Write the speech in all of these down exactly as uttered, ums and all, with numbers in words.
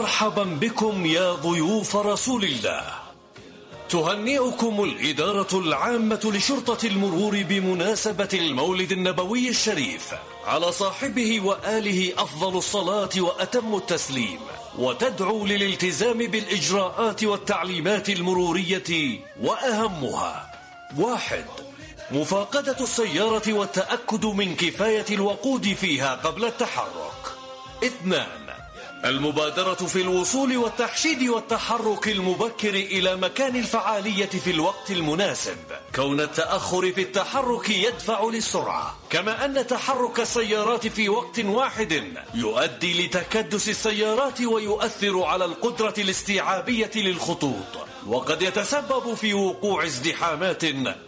مرحبا بكم يا ضيوف رسول الله. تهنئكم الإدارة العامة لشرطة المرور بمناسبة المولد النبوي الشريف على صاحبه وآله أفضل الصلاة وأتم التسليم، وتدعو للالتزام بالإجراءات والتعليمات المرورية، وأهمها: واحد، مفاقدة السيارة والتأكد من كفاية الوقود فيها قبل التحرك. اثنان، المبادرة في الوصول والتحشيد والتحرك المبكر إلى مكان الفعالية في الوقت المناسب، كون التأخر في التحرك يدفع للسرعة، كما أن تحرك السيارات في وقت واحد يؤدي لتكدس السيارات ويؤثر على القدرة الاستيعابية للخطوط، وقد يتسبب في وقوع ازدحامات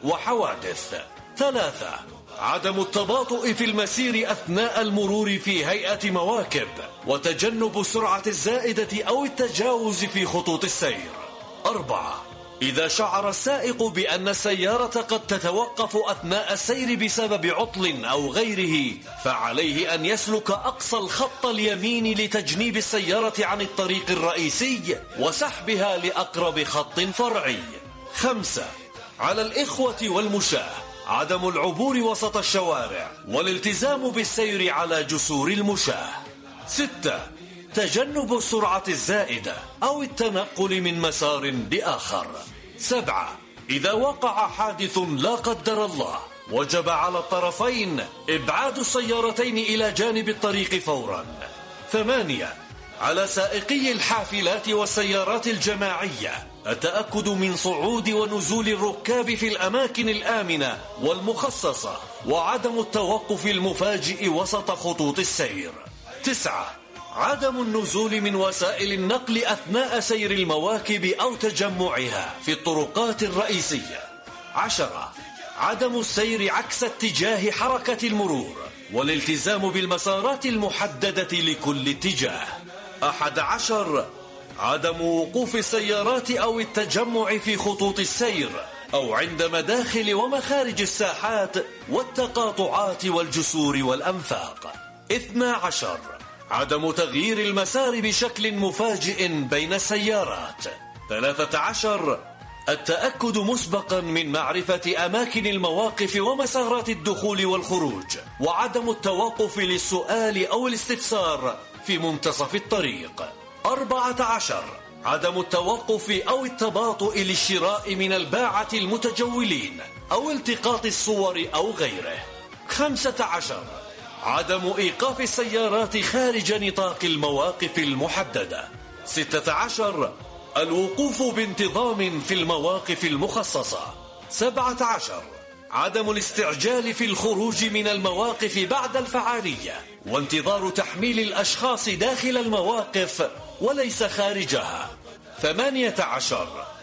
وحوادث. ثلاثة، عدم التباطؤ في المسير أثناء المرور في هيئة مواكب، وتجنب السرعة الزائدة أو التجاوز في خطوط السير. أربعة، إذا شعر السائق بأن السيارة قد تتوقف أثناء السير بسبب عطل أو غيره، فعليه أن يسلك أقصى الخط اليمين لتجنيب السيارة عن الطريق الرئيسي وسحبها لأقرب خط فرعي. خمسة، على الإخوة والمشاة عدم العبور وسط الشوارع والالتزام بالسير على جسور المشاة. ستة، تجنب السرعة الزائدة أو التنقل من مسار لآخر. سبعة، إذا وقع حادث لا قدر الله وجب على الطرفين إبعاد السيارتين إلى جانب الطريق فورا. ثمانية، على سائقي الحافلات والسيارات الجماعية التأكد من صعود ونزول الركاب في الأماكن الآمنة والمخصصة، وعدم التوقف المفاجئ وسط خطوط السير. تسعة، عدم النزول من وسائل النقل أثناء سير المواكب أو تجمعها في الطرقات الرئيسية. عشرة، عدم السير عكس اتجاه حركة المرور والالتزام بالمسارات المحددة لكل اتجاه. أحد عشر، عدم وقوف السيارات أو التجمع في خطوط السير أو عند مداخل ومخارج الساحات والتقاطعات والجسور والأنفاق. اثنا عشر، عدم تغيير المسار بشكل مفاجئ بين السيارات. ثلاثة عشر، التأكد مسبقا من معرفة أماكن المواقف ومسارات الدخول والخروج، وعدم التوقف للسؤال أو الاستفسار في منتصف الطريق. أربعة عشر، عدم التوقف أو التباطؤ للشراء من الباعة المتجولين أو التقاط الصور أو غيره. خمسة عشر، عدم إيقاف السيارات خارج نطاق المواقف المحددة. ستة عشر، الوقوف بانتظام في المواقف المخصصة. سبعة عشر، عدم الاستعجال في الخروج من المواقف بعد الفعالية، وانتظار تحميل الأشخاص داخل المواقف وليس خارجها. ثمانية عشر،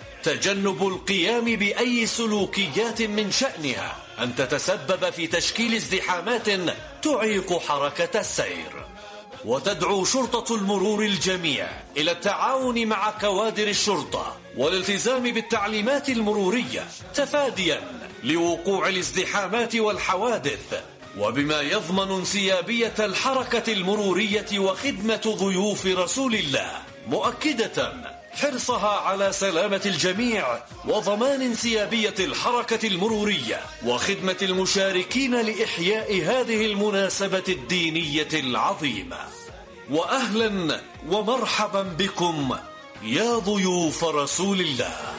تجنب القيام بأي سلوكيات من شأنها أن تتسبب في تشكيل ازدحامات تعيق حركة السير. وتدعو شرطة المرور الجميع إلى التعاون مع كوادر الشرطة والالتزام بالتعليمات المرورية تفاديا لوقوع الازدحامات والحوادث، وبما يضمن انسيابية الحركة المرورية وخدمة ضيوف رسول الله، مؤكدة حرصها على سلامة الجميع وضمان انسيابية الحركة المرورية وخدمة المشاركين لإحياء هذه المناسبة الدينية العظيمة. وأهلا ومرحبا بكم يا ضيوف رسول الله.